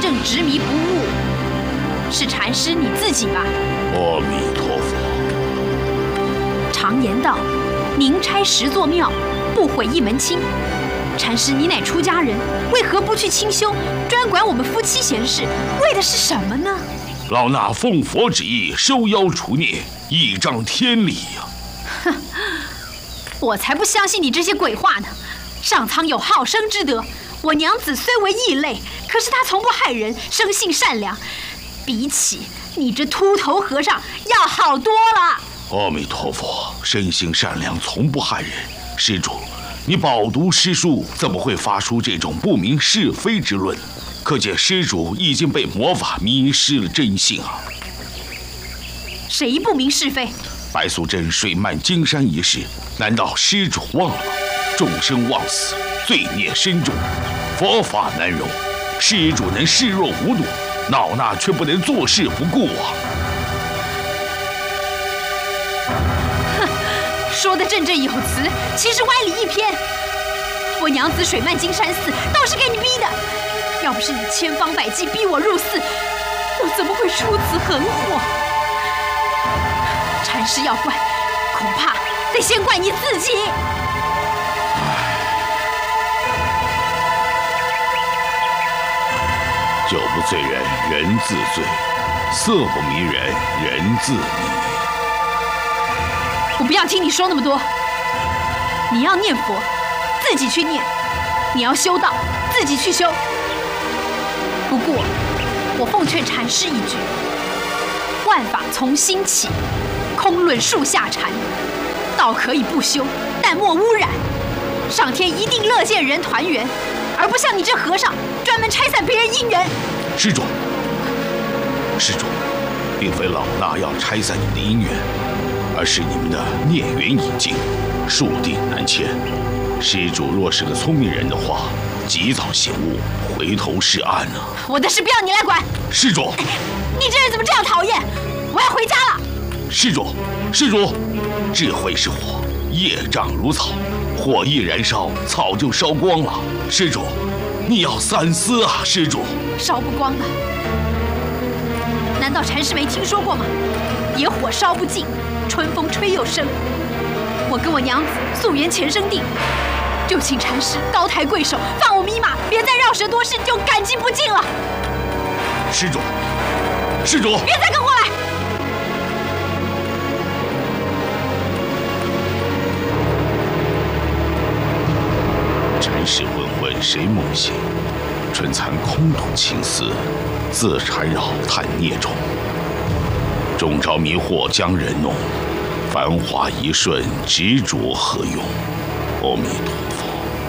正执迷不悟，是禅师你自己吧？ 阿弥陀佛。 常言道，宁拆10座庙，不毁一门亲。禅师，你乃出家人，为何不去清修，专管我们夫妻闲事？为的是什么呢？ 老衲奉佛旨意收妖除孽，依仗天理呀！ 哼，我才不相信你这些鬼话呢！上苍有好生之德，我娘子虽为异类，可是她从不害人，生性善良，比起你这秃头和尚要好多了。 阿弥陀佛，生性善良，从不害人。施主，你饱读诗书，怎么会发出这种不明是非之论？可见施主已经被魔法迷失了真性啊！ 谁不明是非？ 白素贞水漫金山一事，难道施主忘了吗？众生枉死，罪孽深重，佛法难容。施主能视若无睹，老衲却不能坐视不顾啊！ 哼，说得振振有词，其实歪理一篇。我娘子水漫金山寺，倒是给你逼的。要不是你千方百计逼我入寺，我怎么会出此横祸？禅师要怪，恐怕得先怪你自己。 酒不醉人人自醉，色不迷人人自迷。 我不要听你说那么多。你要念佛，自己去念；你要修道，自己去修。不过，我奉劝禅师一句：万法从心起，空论树下禅。道可以不修，但莫污染。上天一定乐见人团圆，而不像你这和尚专门拆散别人姻缘。 施主，施主，并非老衲要拆散你的姻缘，而是你们的孽缘已尽，数定难迁。施主若是个聪明人的话，及早醒悟，回头是岸啊！ 我的事不要你来管。 施主， 你这人怎么这样讨厌？我要回家了。 施主，施主，智慧是火，业障如草，火一燃烧，草就烧光了。施主，你要三思啊！施主， 烧不光的，难道禅师没听说过吗？野火烧不尽，春风吹又生。我跟我娘子素缘前生定，就请禅师高抬贵手，放我迷马，别再绕舌多事，就感激不尽了。 施主，施主， 别再跟过来！ 尘世混混谁梦醒？春残空吐青丝，自缠绕叹孽种。中招迷惑将人弄，繁华一瞬执着何用？阿弥陀佛。